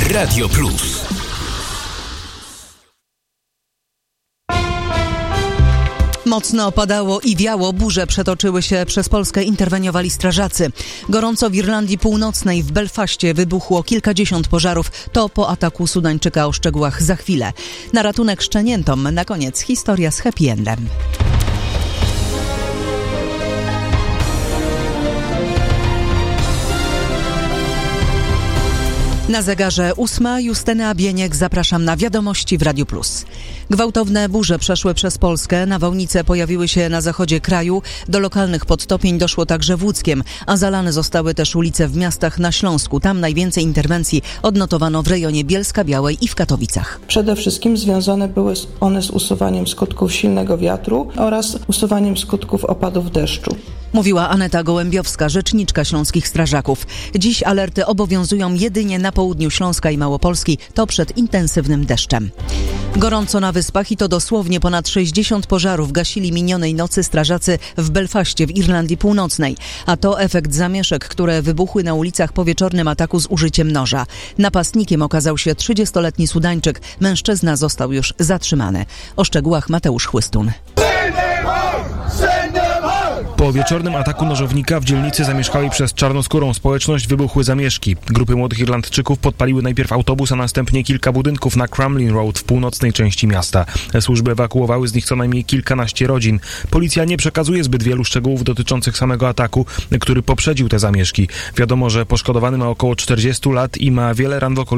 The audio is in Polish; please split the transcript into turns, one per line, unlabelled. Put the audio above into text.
Radio Plus.
Mocno padało i wiało, burze przetoczyły się przez Polskę, interweniowali strażacy. Gorąco w Irlandii Północnej, w Belfaście wybuchło kilkadziesiąt pożarów. To po ataku Sudańczyka, o szczegółach za chwilę. Na ratunek szczeniętom na koniec historia z happy endem. Na zegarze 8. Justyna Bieniek, zapraszam na wiadomości w Radiu Plus. Gwałtowne burze przeszły przez Polskę, nawałnice pojawiły się na zachodzie kraju, do lokalnych podtopień doszło także w Łódzkiem, a zalane zostały też ulice w miastach na Śląsku. Tam najwięcej interwencji odnotowano w rejonie Bielska-Białej i w Katowicach.
Przede wszystkim związane były one z usuwaniem skutków silnego wiatru oraz usuwaniem skutków opadów deszczu.
Mówiła Aneta Gołębiowska, rzeczniczka śląskich strażaków. Dziś alerty obowiązują jedynie na południu Śląska i Małopolski, to przed intensywnym deszczem. Gorąco na Wyspach i to dosłownie ponad 60 pożarów gasili minionej nocy strażacy w Belfaście w Irlandii Północnej. A to efekt zamieszek, które wybuchły na ulicach po wieczornym ataku z użyciem noża. Napastnikiem okazał się 30-letni Sudańczyk. Mężczyzna został już zatrzymany. O szczegółach Mateusz Chłystun.
Po wieczornym ataku nożownika w dzielnicy zamieszkałej przez czarnoskórą społeczność wybuchły zamieszki. Grupy młodych Irlandczyków podpaliły najpierw autobus, a następnie kilka budynków na Crumlin Road w północnej części miasta. Służby ewakuowały z nich co najmniej kilkanaście rodzin. Policja nie przekazuje zbyt wielu szczegółów dotyczących samego ataku, który poprzedził te zamieszki. Wiadomo, że poszkodowany ma około 40 lat i ma wiele ran w okolicy